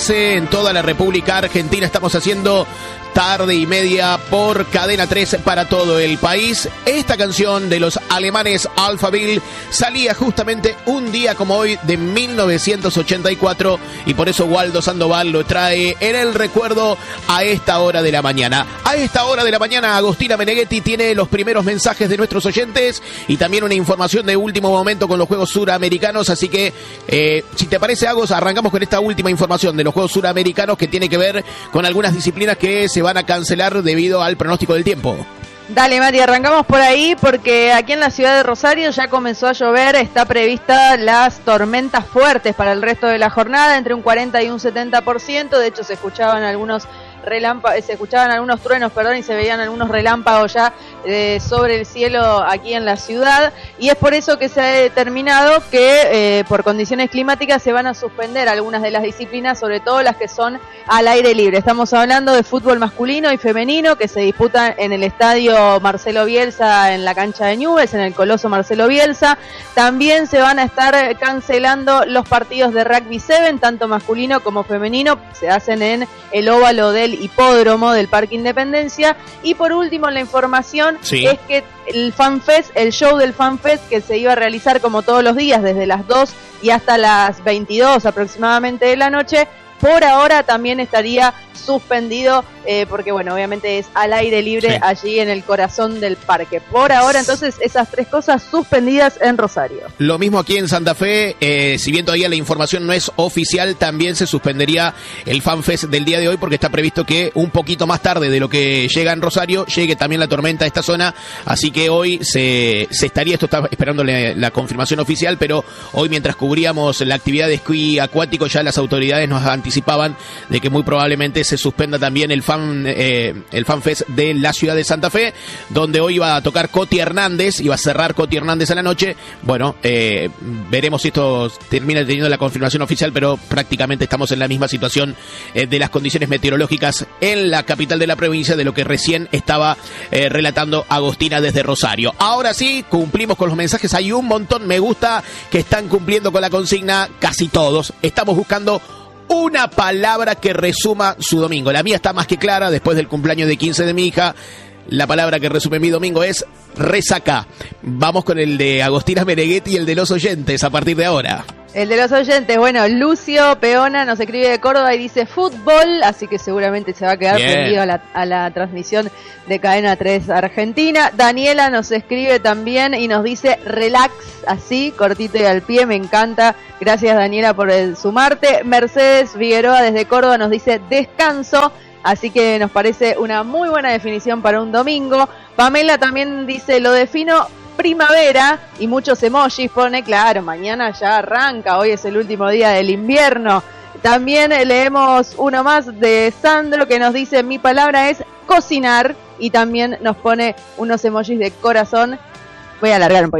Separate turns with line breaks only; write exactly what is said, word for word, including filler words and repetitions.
trece en toda la República Argentina. Estamos haciendo tarde y media por Cadena tres para todo el país. Esta canción de los alemanes Alphaville salía justamente un día como hoy de mil novecientos ochenta y cuatro y por eso Waldo Sandoval lo trae en el recuerdo a esta hora de la mañana. A esta hora de la mañana Agostina Meneghetti tiene los primeros mensajes de nuestros oyentes y también una información de último momento con los Juegos Suramericanos, así que eh, si te parece, Agos, arrancamos con esta última información de los Juegos Suramericanos que tiene que ver con algunas disciplinas que se van a cancelar debido al pronóstico del tiempo.
Dale, Mati, arrancamos por ahí porque aquí en la ciudad de Rosario ya comenzó a llover, está prevista las tormentas fuertes para el resto de la jornada, entre un cuarenta y un setenta por ciento, de hecho se escuchaban algunos relámpagos, se escuchaban algunos truenos, perdón, y se veían algunos relámpagos ya eh, sobre el cielo aquí en la ciudad, y es por eso que se ha determinado que eh, por condiciones climáticas se van a suspender algunas de las disciplinas, sobre todo las que son al aire libre. Estamos hablando de fútbol masculino y femenino que se disputan en el estadio Marcelo Bielsa, en la cancha de Newell's, en el Coloso Marcelo Bielsa. También se van a estar cancelando los partidos de rugby siete, tanto masculino como femenino, se hacen en el óvalo del hipódromo del Parque Independencia. Y por último, la información sí. es que el FanFest, el show del FanFest que se iba a realizar como todos los días desde las dos y hasta las veintidós aproximadamente de la noche, por ahora también estaría suspendido eh, porque bueno, obviamente es al aire libre sí. allí en el corazón del parque. Por ahora entonces esas tres cosas suspendidas en Rosario.
Lo mismo aquí en Santa Fe, eh, si bien todavía la información no es oficial, también se suspendería el FanFest del día de hoy porque está previsto que un poquito más tarde de lo que llega en Rosario llegue también la tormenta a esta zona, así que hoy se, se estaría, esto está esperando la, la confirmación oficial, pero hoy mientras cubríamos la actividad de esquí acuático ya las autoridades nos anticipaban de que muy probablemente se suspenda también el fan eh, el FanFest de la ciudad de Santa Fe, donde hoy iba a tocar Coti Hernández, iba a cerrar Coti Hernández a la noche. Bueno, eh, veremos si esto termina teniendo la confirmación oficial, pero prácticamente estamos en la misma situación eh, de las condiciones meteorológicas en la capital de la provincia de lo que recién estaba eh, relatando Agostina desde Rosario. Ahora sí, cumplimos con los mensajes, hay un montón, me gusta que están cumpliendo con la consigna, casi todos. Estamos buscando una palabra que resuma su domingo. La mía está más que clara, después del cumpleaños de quince de mi hija, la palabra que resume mi domingo es resaca. Vamos con el de Agostina Meneghetti y el de los oyentes a partir de ahora.
El de los oyentes, bueno, Lucio Peona nos escribe de Córdoba y dice fútbol, así que seguramente se va a quedar Bien. prendido a la, a la transmisión de Cadena tres Argentina. Daniela nos escribe también y nos dice relax, así, cortito y al pie, me encanta. Gracias, Daniela, por el sumarte. Mercedes Figueroa desde Córdoba nos dice descanso, así que nos parece una muy buena definición para un domingo. Pamela también dice lo defino primavera y muchos emojis pone, claro, mañana ya arranca, hoy es el último día del invierno. También leemos uno más de Sandro que nos dice mi palabra es cocinar y también nos pone unos emojis de corazón. Voy a alargar un poquito.